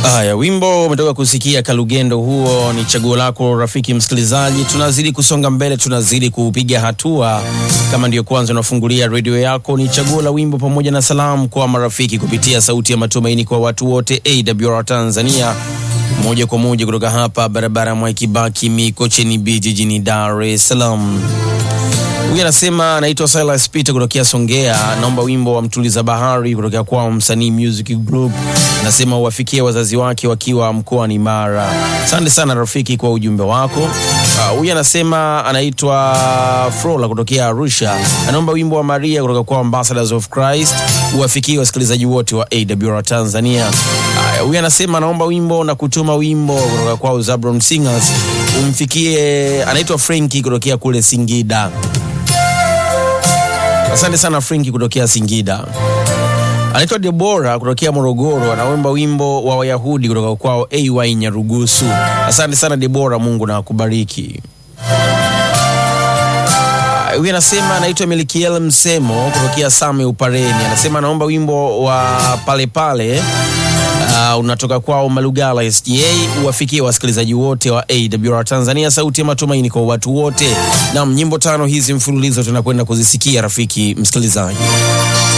Haya, wimbo umetoka kusikia Kalugendo, huo ni chaguo lako rafiki msikilizaji. Tunazidi kusonga mbele, tunazidi kupiga hatua. Kama ndio kwanza unafungulia radio yako, ni chaguo la wimbo pamoja na salamu kwa marafiki kupitia sauti ya matumaini kwa watu wote AWR Tanzania. Moja kwa moja kutoka hapa barabara Mwai Kibaki Mikocheni B jijini Dar es Salaam. Huyu anasema anaitwa Silas Peter kutokea Songea, naomba wimbo wa Mtuliza Bahari kutokea kwa Msanii Music Group. Anasema uwafikie wazazi wake wakiwa mkoani Mara. Asante sana rafiki kwa ujumbe wako. Huyu anasema anaitwa Frola kutokea Arusha, anaomba wimbo wa Maria kutoka kwa Ambassadors of Christ uwafikie wasikilizaji wote wa AWR Tanzania. Huyu anasema anaomba wimbo na kutuma wimbo kutoka kwa Zabron Singers umfikie, anaitwa Frankie kutokea kule Singida. Asante sana Frankie kutokea Singida. Anaitwa Deborah kutokea Morogoro, anaomba wimbo wa Wayahudi kutoka kwao AY Nyarugusu. Asante sana Deborah, Mungu na akubariki. Huyu anasema anaitwa Milikiel Msemo kutokea Same Upareni, anasema anaomba wimbo wa Pale Pale unatoka kwao Malugala SDA uwafikie wasikilizaji wote wa AWR Tanzania, sauti ya matumaini kwa watu wote. Na nyimbo 5 hizi mfululizo tunakwenda kuzisikia rafiki msikilizaji.